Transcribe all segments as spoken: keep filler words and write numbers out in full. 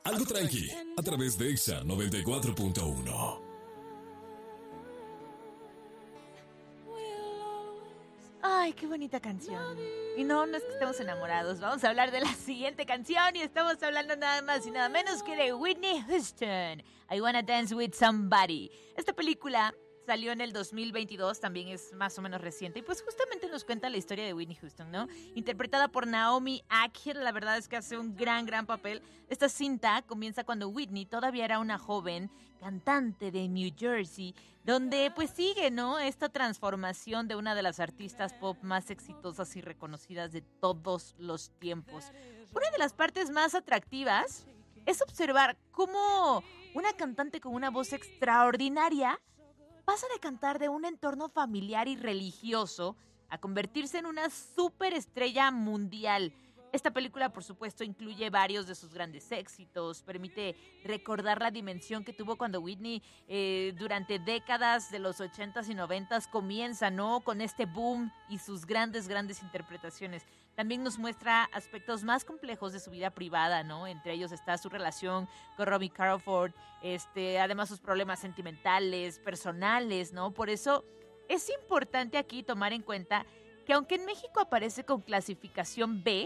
Algo tranqui, a través de Exa noventa y cuatro punto uno. Ay, qué bonita canción. Y no, no es que estemos enamorados. Vamos a hablar de la siguiente canción y estamos hablando nada más y nada menos que de Whitney Houston. I Wanna Dance With Somebody. Esta película salió en el dos mil veintidós, también es más o menos reciente. Y pues justamente nos cuenta la historia de Whitney Houston, ¿no? Interpretada por Naomi Akil, la verdad es que hace un gran, gran papel. Esta cinta comienza cuando Whitney todavía era una joven cantante de New Jersey, donde pues sigue, ¿no? Esta transformación de una de las artistas pop más exitosas y reconocidas de todos los tiempos. Una de las partes más atractivas es observar cómo una cantante con una voz extraordinaria pasa de cantar de un entorno familiar y religioso a convertirse en una superestrella mundial. Esta película, por supuesto, incluye varios de sus grandes éxitos, permite recordar la dimensión que tuvo cuando Whitney eh, durante décadas de los ochentas y noventas comienza, ¿no? Con este boom y sus grandes, grandes interpretaciones. También nos muestra aspectos más complejos de su vida privada, ¿no? Entre ellos está su relación con Robbie Crawford, este, además sus problemas sentimentales, personales, ¿no? Por eso es importante aquí tomar en cuenta que aunque en México aparece con clasificación B,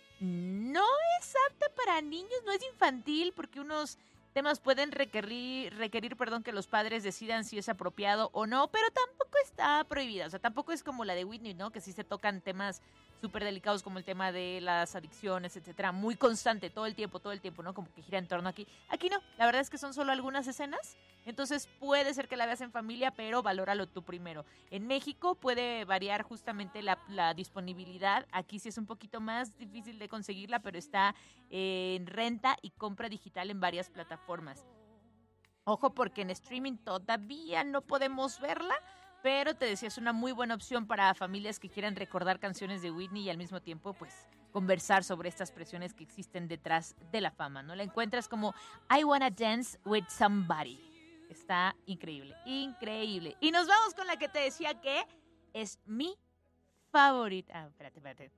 no es apta para niños, no es infantil, porque unos temas pueden requerir, requerir perdón, que los padres decidan si es apropiado o no, pero tampoco está prohibida. O sea, tampoco es como la de Whitney, ¿no? Que sí se tocan temas súper delicados como el tema de las adicciones, etcétera. Muy constante, todo el tiempo, todo el tiempo, ¿no? Como que gira en torno aquí. Aquí no, la verdad es que son solo algunas escenas. Entonces puede ser que la veas en familia, pero valóralo tú primero. En México puede variar justamente la, la disponibilidad. Aquí sí es un poquito más difícil de conseguirla, pero está eh, en renta y compra digital en varias plataformas. Ojo, porque en streaming todavía no podemos verla, pero te decía, es una muy buena opción para familias que quieran recordar canciones de Whitney y al mismo tiempo, pues, conversar sobre estas presiones que existen detrás de la fama, ¿no? La encuentras como I Wanna Dance With Somebody. Está increíble, increíble. Y nos vamos con la que te decía que es mi favorita. Ah, espérate, espérate.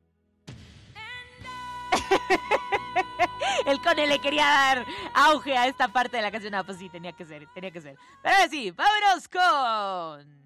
El Cone le quería dar auge a esta parte de la canción. Ah, pues sí, tenía que ser, tenía que ser. Pero ahora sí, vámonos con...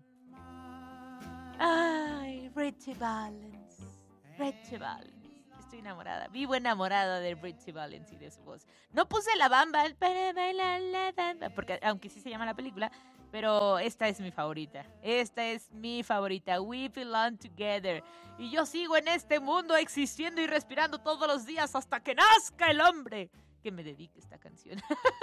Ay, Richie Valens. Richie Valens. Estoy enamorada, vivo enamorada de Richie Valens y de su voz. No puse La Bamba para bailar la bamba, porque aunque sí se llama la película, pero esta es mi favorita. Esta es mi favorita. We Belong Together. Y yo sigo en este mundo existiendo y respirando todos los días hasta que nazca el hombre que me dedique esta canción.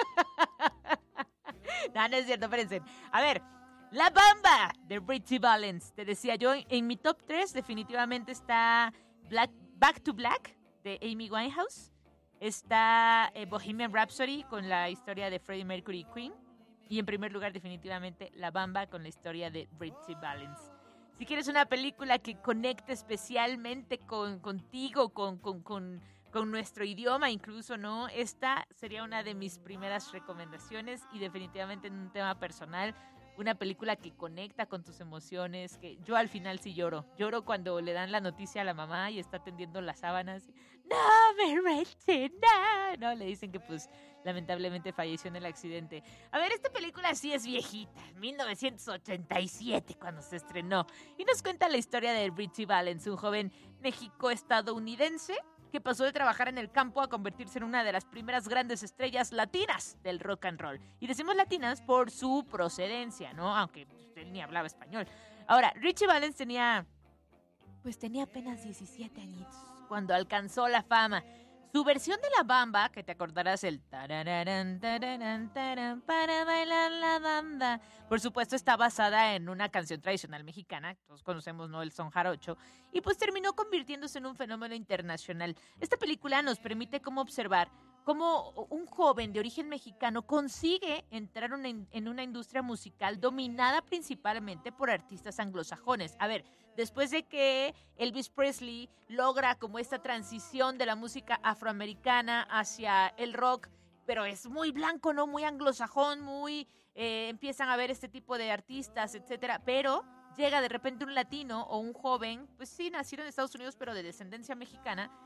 No, no es cierto, espérense. A ver, La Bamba de Richie Valens. Te decía yo, en mi top tres definitivamente está Black, Back to Black de Amy Winehouse. Está eh, Bohemian Rhapsody con la historia de Freddie Mercury y Queen. Y en primer lugar, definitivamente, La Bamba con la historia de Richie Valens. Si quieres una película que conecte especialmente con, contigo, con, con, con, con nuestro idioma incluso, ¿no? Esta sería una de mis primeras recomendaciones y definitivamente en un tema personal, una película que conecta con tus emociones, que yo al final sí lloro. Lloro cuando le dan la noticia a la mamá y está tendiendo las sábanas. No, me Richie, no. No, le dicen que pues lamentablemente falleció en el accidente. A ver, esta película sí es viejita, mil novecientos ochenta y siete cuando se estrenó. Y nos cuenta la historia de Richie Valens, un joven México-estadounidense que pasó de trabajar en el campo a convertirse en una de las primeras grandes estrellas latinas del rock and roll. Y decimos latinas por su procedencia, ¿no? Aunque él ni hablaba español. Ahora, Richie Valens tenía, pues tenía apenas diecisiete añitos cuando alcanzó la fama. Su versión de La Bamba, que te acordarás el tararán, tararán, tararán, para bailar la bamba, por supuesto está basada en una canción tradicional mexicana, todos conocemos, ¿no? El son jarocho, y pues terminó convirtiéndose en un fenómeno internacional. Esta película nos permite como observar cómo un joven de origen mexicano consigue entrar una, en una industria musical dominada principalmente por artistas anglosajones. A ver, después de que Elvis Presley logra como esta transición de la música afroamericana hacia el rock, pero es muy blanco, ¿no? Muy anglosajón, muy... Eh, empiezan a ver este tipo de artistas, etcétera, pero llega de repente un latino o un joven, pues sí, nacido en Estados Unidos, pero de descendencia mexicana,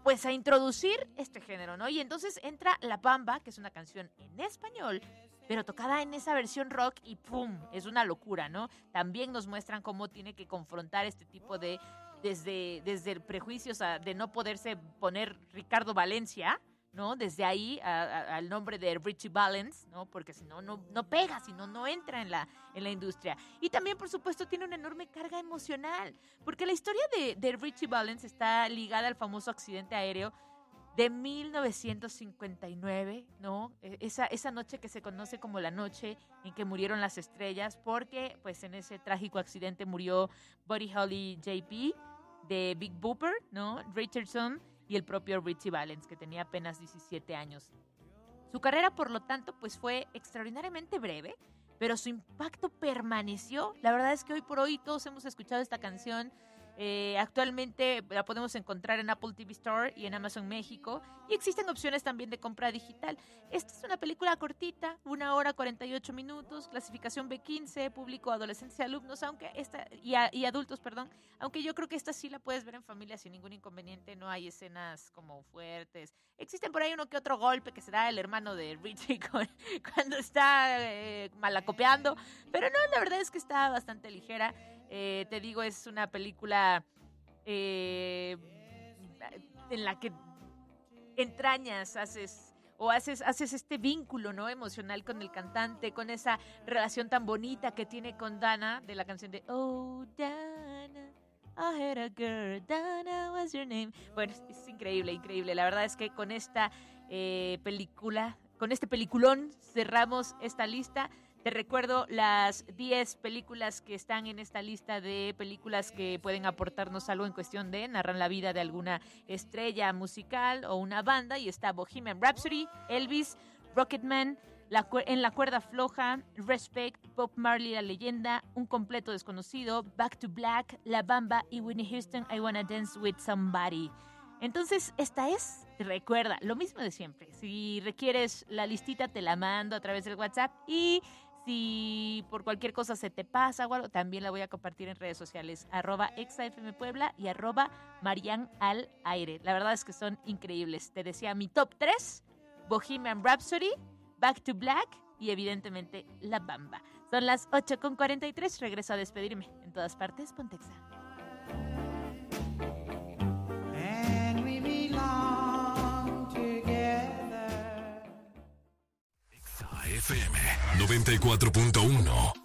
pues a introducir este género, ¿no? Y entonces entra La Bamba, que es una canción en español, pero tocada en esa versión rock y ¡pum! Es una locura, ¿no? También nos muestran cómo tiene que confrontar este tipo de, desde, desde el prejuicio, o sea, de no poderse poner Ricardo Valencia, ¿no? Desde ahí a, a, al nombre de Richie Valens, ¿no? Porque si no, no, no pega, si no, no entra en la, en la industria. Y también, por supuesto, tiene una enorme carga emocional, porque la historia de, de Richie Valens está ligada al famoso accidente aéreo de mil novecientos cincuenta y nueve, ¿no? Esa, esa noche que se conoce como la noche en que murieron las estrellas, porque pues en ese trágico accidente murió Buddy Holly J P de Big Bopper, ¿no? Richardson y el propio Richie Valens, que tenía apenas diecisiete años. Su carrera, por lo tanto, pues fue extraordinariamente breve, pero su impacto permaneció. La verdad es que hoy por hoy todos hemos escuchado esta canción. Eh, actualmente la podemos encontrar en Apple T V Store y en Amazon México, y existen opciones también de compra digital. Esta es una película cortita, una hora cuarenta y ocho minutos, clasificación B quince, público adolescentes y alumnos, aunque esta y, a, y adultos, perdón, aunque yo creo que esta sí la puedes ver en familia sin ningún inconveniente. No hay escenas como fuertes. Existen por ahí uno que otro golpe que se da el hermano de Richie con, cuando está eh, malacopeando, pero no, la verdad es que está bastante ligera. Eh, te digo, es una película eh, en la que entrañas, haces o haces, haces este vínculo, ¿no? Emocional con el cantante, con esa relación tan bonita que tiene con Dana, de la canción de Oh, Dana, I had a girl, Dana, what's your name? Bueno, es, es increíble, increíble. La verdad es que con esta eh, película, con este peliculón, cerramos esta lista. Te recuerdo las diez películas que están en esta lista de películas que pueden aportarnos algo en cuestión de narrar la vida de alguna estrella musical o una banda. Y está Bohemian Rhapsody, Elvis, Rocketman, la, En la cuerda floja, Respect, Bob Marley, La leyenda, Un completo desconocido, Back to Black, La Bamba y Whitney Houston, I Wanna Dance with Somebody. Entonces, esta es, recuerda, lo mismo de siempre. Si requieres la listita, te la mando a través del WhatsApp, y si por cualquier cosa se te pasa o algo, también la voy a compartir en redes sociales, arroba exafmpuebla y arroba Marian al aire. La verdad es que son increíbles. Te decía mi top tres, Bohemian Rhapsody, Back to Black y evidentemente La Bamba. Son las ocho con cuarenta y tres, regreso a despedirme. En todas partes, Pontexa. F M noventa y cuatro punto uno.